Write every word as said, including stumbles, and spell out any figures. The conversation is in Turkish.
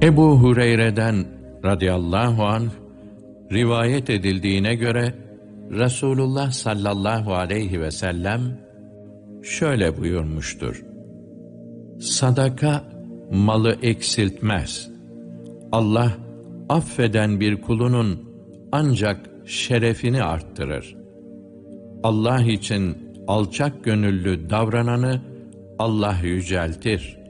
Ebu Hureyre'den radıyallahu anh rivayet edildiğine göre Resulullah sallallahu aleyhi ve sellem şöyle buyurmuştur: Sadaka malı eksiltmez. Allah affeden bir kulunun ancak şerefini arttırır. Allah için alçak gönüllü davrananı Allah yüceltir.